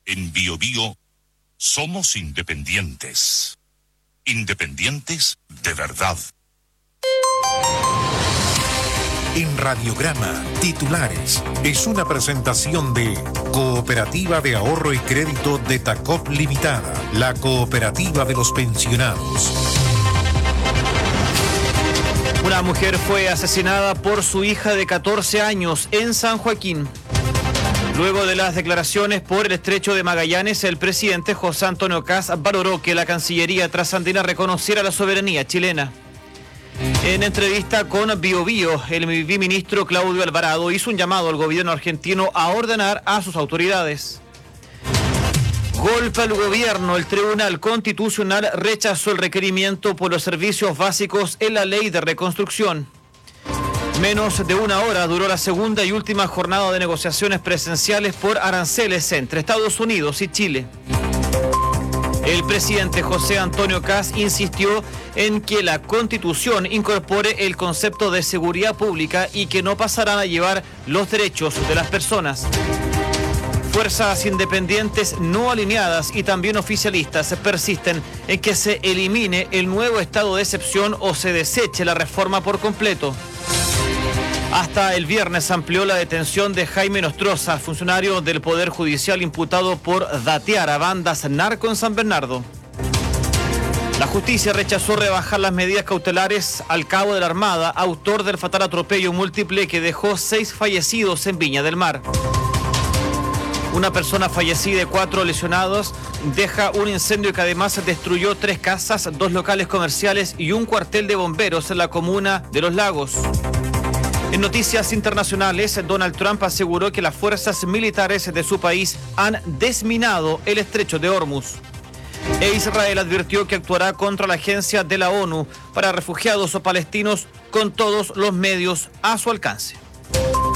En Biobío somos independientes. Independientes de verdad. En Radiograma, titulares, es una presentación de Cooperativa de Ahorro y Crédito de Tacop Limitada, la cooperativa de los pensionados. Una mujer fue asesinada por su hija de 14 años en San Joaquín. Luego de las declaraciones por el Estrecho de Magallanes, el presidente José Antonio Kast valoró que la Cancillería trasandina reconociera la soberanía chilena. En entrevista con Biobío, el viceministro Claudio Alvarado hizo un llamado al gobierno argentino a ordenar a sus autoridades. Golpe al gobierno. El Tribunal Constitucional rechazó el requerimiento por los servicios básicos en la ley de reconstrucción. Menos de una hora duró la segunda y última jornada de negociaciones presenciales por aranceles entre Estados Unidos y Chile. El presidente José Antonio Kast insistió en que la Constitución incorpore el concepto de seguridad pública y que no pasarán a llevar los derechos de las personas. Fuerzas independientes no alineadas y también oficialistas persisten en que se elimine el nuevo estado de excepción o se deseche la reforma por completo. Hasta el viernes amplió la detención de Jaime Nostroza, funcionario del Poder Judicial imputado por datear a bandas narco en San Bernardo. La justicia rechazó rebajar las medidas cautelares al cabo de la Armada, autor del fatal atropello múltiple que dejó 6 fallecidos en Viña del Mar. Una persona fallecida y 4 lesionados deja un incendio que además destruyó 3 casas, 2 locales comerciales y un cuartel de bomberos en la comuna de Los Lagos. En noticias internacionales, Donald Trump aseguró que las fuerzas militares de su país han desminado el estrecho de Hormuz. E Israel advirtió que actuará contra la agencia de la ONU para refugiados o palestinos con todos los medios a su alcance.